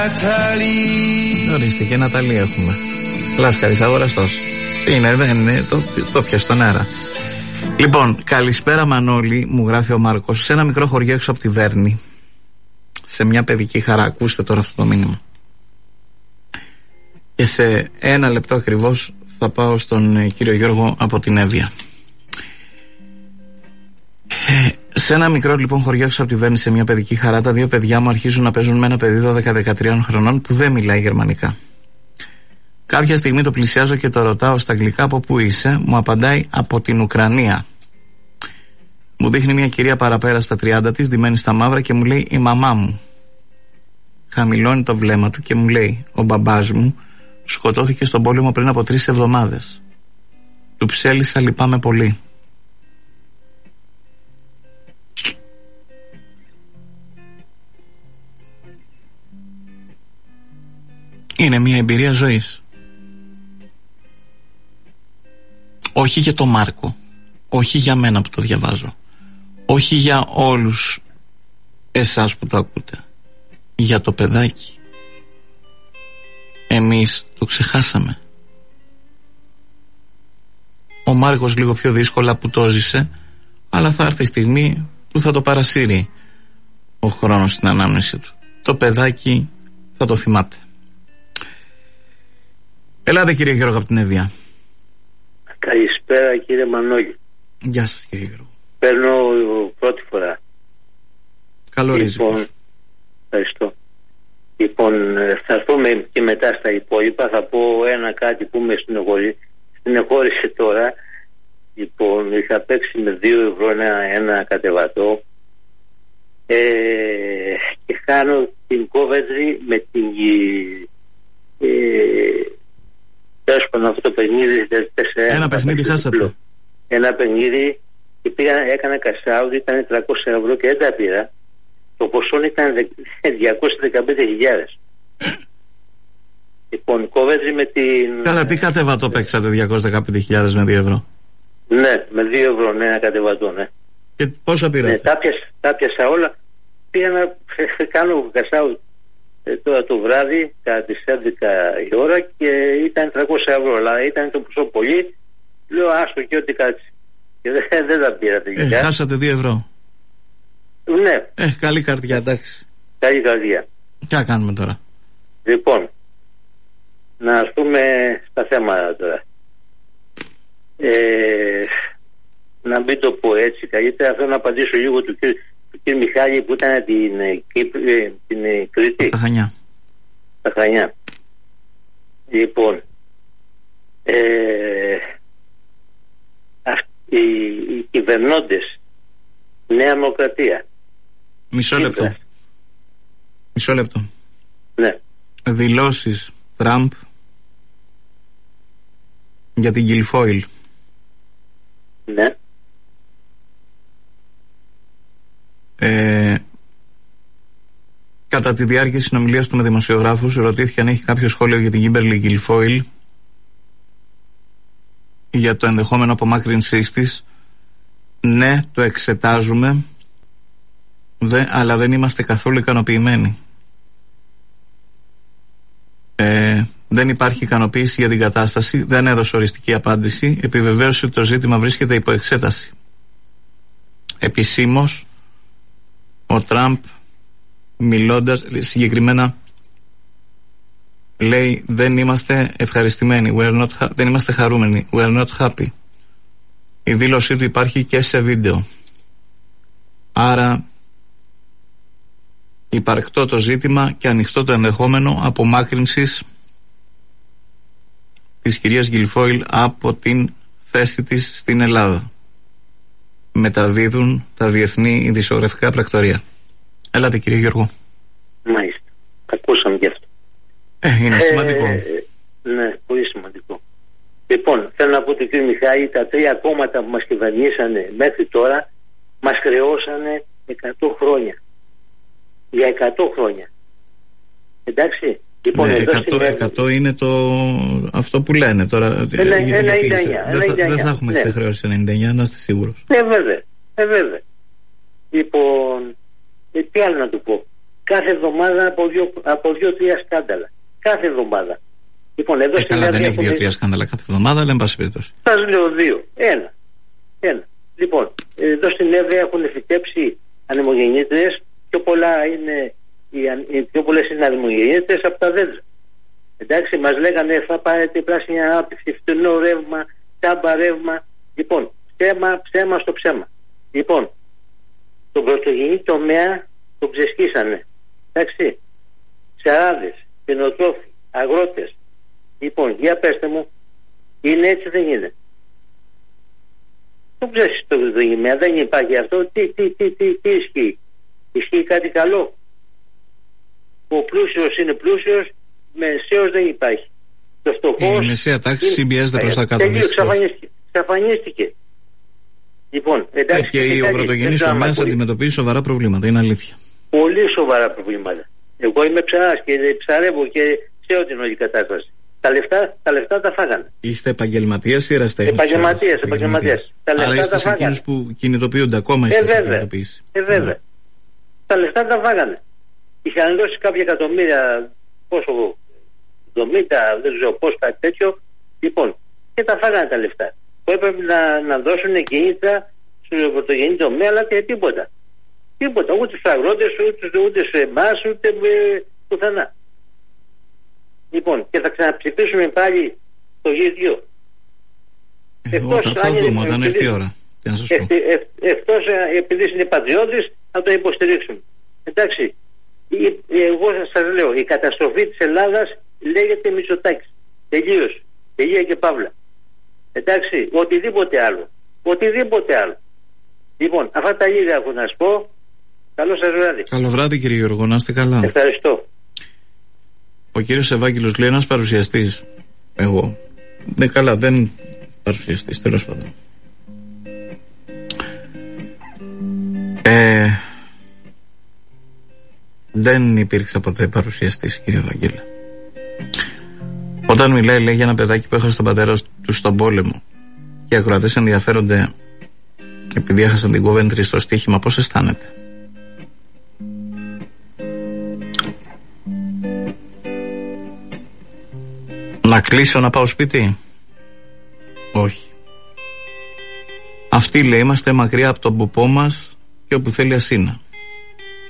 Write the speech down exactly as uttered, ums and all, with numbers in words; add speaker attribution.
Speaker 1: Ορίστε, και Ναταλή έχουμε. Λάσκαρης αγοραστός. Είναι, δεν είναι, το, το πιες στον αέρα. Λοιπόν, καλησπέρα Μανώλη, μου γράφει ο Μάρκος, σε ένα μικρό χωριό έξω από τη Βέρνη, σε μια παιδική χαρά. Ακούστε τώρα αυτό το μήνυμα. Και σε ένα λεπτό ακριβώς θα πάω στον κύριο Γιώργο από την Εύβοια. Ε, σε ένα μικρό λοιπόν χωριό έξω από τη Βέρνη, σε μια παιδική χαρά, τα δύο παιδιά μου αρχίζουν να παίζουν με ένα παιδί δώδεκα δεκατρία χρονών που δεν μιλάει γερμανικά. Κάποια στιγμή το πλησιάζω και το ρωτάω στα αγγλικά από πού είσαι. Μου απαντάει από την Ουκρανία. Μου δείχνει μια κυρία παραπέρα στα τριάντα της, ντυμένη στα μαύρα, και μου λέει η μαμά μου. Χαμηλώνει το βλέμμα του και μου λέει ο μπαμπάς μου σκοτώθηκε στον πόλεμο πριν από τρεις εβδομάδες. Του ψέλισα, λυπάμαι πολύ. Είναι μια εμπειρία ζωής. Όχι για τον Μάρκο, όχι για μένα που το διαβάζω, όχι για όλους εσάς που το ακούτε, για το παιδάκι. Εμείς το ξεχάσαμε. Ο Μάρκος λίγο πιο δύσκολα που το ζήσε, αλλά θα έρθει η στιγμή που θα το παρασύρει ο χρόνος στην ανάμνηση του. Το παιδάκι θα το θυμάται. Ελάτε κύριε Γιώργο από την Εύβοια.
Speaker 2: Καλησπέρα κύριε Μανώλη.
Speaker 1: Γεια σας κύριε Γιώργο.
Speaker 2: Παίρνω πρώτη φορά.
Speaker 1: Καλό ρίζικο.
Speaker 2: Λοιπόν, ευχαριστώ. Λοιπόν, θα έρθουμε και μετά στα υπόλοιπα. Θα πω ένα κάτι που με συνεχώρησε τώρα. Λοιπόν, είχα παίξει με δύο ευρώ ένα, ένα κατεβατό ε, και χάνω την Coventry με την ε, τέλος αυτό το παιχνίδι.
Speaker 1: Ένα παιχνίδι χάσατε.
Speaker 2: Ένα παιχνίδι και πήγα, έκανα κασάουδι, ήταν τριακόσια ευρώ και δεν τα πήρα. Το ποσό ήταν διακόσιες δεκαπέντε χιλιάδες. Λοιπόν, Coventry με την...
Speaker 1: Καλά, τι κατεβατό παίξατε διακόσιες δεκαπέντε χιλιάδες με δύο ευρώ?
Speaker 2: Ναι, με δύο ευρώ, ναι, ένα κατεβατό, ναι.
Speaker 1: Και πόσα πήρατε?
Speaker 2: Ναι, τα πιάσα, τα πιάσα όλα. Πήγα να κάνω κασάουδι ε, τώρα το βράδυ, κατά τις έντεκα η ώρα, και ήταν τριακόσια ευρώ, αλλά ήταν το ποσό πολύ. Λέω άστο και ό,τι κάτσει. Και δεν, δεν τα πήρα τελικά.
Speaker 1: Ε, χάσατε δύο ευρώ.
Speaker 2: Ναι.
Speaker 1: Ε, καλή καρδιά, εντάξει.
Speaker 2: Καλή καρδιά.
Speaker 1: Τι να κάνουμε τώρα?
Speaker 2: Λοιπόν, να ας πούμε στα θέματα τώρα. Ε, να μην το πω έτσι καλύτερα, θέλω να απαντήσω λίγο του κύριου κ. Μιχάλη που ήταν την, την, την Κρήτη.
Speaker 1: Τα Χανιά.
Speaker 2: Τα Χανιά. Λοιπόν, ε, αυτοί, οι, οι κυβερνώντες, Νέα Δημοκρατία.
Speaker 1: Μισό λεπτό. Σύμπλας. Μισό λεπτό.
Speaker 2: Ναι.
Speaker 1: Δηλώσεις Τραμπ για την Guilfoyle.
Speaker 2: Ναι.
Speaker 1: Ε, κατά τη διάρκεια της συνομιλίας του με δημοσιογράφους ρωτήθηκε αν έχει κάποιο σχόλιο για την Kimberly Guilfoyle, για το ενδεχόμενο απομάκρυνσής της. Ναι, το εξετάζουμε, δε, αλλά δεν είμαστε καθόλου ικανοποιημένοι. Ε, δεν υπάρχει ικανοποίηση για την κατάσταση, δεν έδωσε οριστική απάντηση, επιβεβαίωσε ότι το ζήτημα βρίσκεται υπό εξέταση. Επισήμως ο Τραμπ, μιλώντας συγκεκριμένα, λέει δεν είμαστε ευχαριστημένοι, we're not, δεν είμαστε χαρούμενοι, we're not happy. Η δήλωσή του υπάρχει και σε βίντεο. Άρα υπαρκτό το ζήτημα και ανοιχτό το ενδεχόμενο απομάκρυνσης της κυρίας Guilfoyle από την θέση της στην Ελλάδα. Μεταδίδουν τα διεθνή ειδησιογραφικά πρακτορία. Έλατε κύριε Γιώργο.
Speaker 2: Μάλιστα. Ακούσαμε γι' αυτό.
Speaker 1: Ε, είναι ε, σημαντικό.
Speaker 2: Ναι, πολύ σημαντικό. Λοιπόν, θέλω να πω του κύριου Μιχάλη, τα τρία κόμματα που μας κυβερνήσανε μέχρι τώρα μας χρεώσανε εκατό χρόνια. Για εκατό χρόνια. Εντάξει. Λοιπόν,
Speaker 1: ναι,
Speaker 2: εδώ
Speaker 1: εκατό, εκατό είναι το αυτό που λένε τώρα.
Speaker 2: ενενήντα εννιά.
Speaker 1: Δεν θα έχουμε ναι. χρεώσει ενενήντα εννιά, να είστε σίγουρος.
Speaker 2: Ναι, βέβαια. Ε, βέβαια. Λοιπόν, ε, τι άλλο να του πω. κάθε εβδομάδα από δύο, από δύο-τρία σκάνδαλα. Κάθε εβδομάδα. Λοιπόν, εδώ
Speaker 1: ε,
Speaker 2: στην
Speaker 1: καλά, δεν έχει δύο-τρία σκάνδαλα κάθε εβδομάδα, αλλά εν πάση περιπτώσει.
Speaker 2: Θα σου λέω δύο. Ένα. Ένα. Λοιπόν, εδώ στην Εύβοια έχουν φυτέψει ανεμογεννήτριες. Πιο, πολλά είναι, οι πιο πολλές είναι ανεμογεννήτριες από τα δέντρα. Εντάξει, μας λέγανε θα πάρετε πράσινη ανάπτυξη, φτηνό ρεύμα, τάμπα ρεύμα. Λοιπόν, ψέμα, ψέμα στο ψέμα. Λοιπόν, τον πρωτογενή τομέα τον ξεσκίσανε. Εντάξει, ψαράδες, κτηνοτρόφοι, αγρότες. Λοιπόν, για πέστε μου, είναι έτσι δεν είναι? Το ξέρεις το πρωτογενή, δεν υπάρχει αυτό. Τι, τι, τι, τι, τι ισχύει? Ισχύει κάτι καλό? Ο πλούσιος είναι πλούσιος, μεσαίος δεν υπάρχει. Το φτωχός,
Speaker 1: η μεσαία τάξη συμπιέζεται προς τα κάτω.
Speaker 2: Τελείως εξαφανίστηκε. Λοιπόν, εντάξει,
Speaker 1: και ο πρωτογενής τομέας αντιμετωπίζει σοβαρά προβλήματα, είναι αλήθεια.
Speaker 2: Πολύ σοβαρά προβλήματα. Εγώ είμαι ψαράς και ψαρεύω και ξέρω την όλη κατάσταση. Τα λεφτά, τα λεφτά τα φάγανε.
Speaker 1: Είστε επαγγελματίας ή ερασιτέχνης?
Speaker 2: Επαγγελματίας, επαγγελματίας. Τα λεφτά
Speaker 1: άρα είστε
Speaker 2: τα
Speaker 1: σε
Speaker 2: φάγανε.
Speaker 1: εκείνους που κινητοποιούνται ακόμα, είστε
Speaker 2: ε,
Speaker 1: σε
Speaker 2: βέβαια.
Speaker 1: κινητοποίηση.
Speaker 2: Ε, βέβαια. Yeah. Τα λεφτά τα φάγανε. Είχαν δώσει κάποια εκατομμύρια, πόσο, εβδομήντα, δεν ξέρω πώς, κάτι τέτοιο. Λοιπόν, και τα φάγανε τα λεφτά. Που έπρεπε να, να δώσουν κίνητρα στο πρωτογενή τομέα, αλλά και τίποτα. Τίποτα. Ούτε στους αγρότες, ούτε, ούτε σε εμάς, ούτε ε, πουθενά. Λοιπόν, και θα ξαναψηφίσουμε πάλι το ίδιο.
Speaker 1: Ε, όταν θα δούμε, όταν έρθει η ώρα.
Speaker 2: Εκτός επειδή είναι πατριώτης, θα το υποστηρίξουμε. Εντάξει, εγώ σας λέω, η καταστροφή της Ελλάδας λέγεται Μητσοτάκης. Τελείως. Τελεία και παύλα. Εντάξει, οτιδήποτε άλλο. Οτιδήποτε άλλο. Λοιπόν, αυτά τα λίγα έχω να σας πω. Καλό σας βράδυ.
Speaker 1: Καλό βράδυ κύριε Γιώργο, να είστε καλά.
Speaker 2: Ευχαριστώ.
Speaker 1: Ο κύριος Ευάγγελος λέει ένας παρουσιαστής. Εγώ. Ναι, καλά, δεν παρουσιαστής, τέλος πάντων. Ε, δεν υπήρξα ποτέ παρουσιαστής, κύριε Ευάγγελε. Όταν μιλάει, λέει, για ένα παιδάκι που έχασε τον πατέρα του στον πόλεμο και οι ακροατές ενδιαφέρονται επειδή έχασαν την κοβέντρη στο στοίχημα, πώς αισθάνεται? Να κλείσω να πάω σπίτι? Όχι. Αυτοί, λέει, είμαστε μακριά από τον ποπό μας και όπου θέλει ασύνα.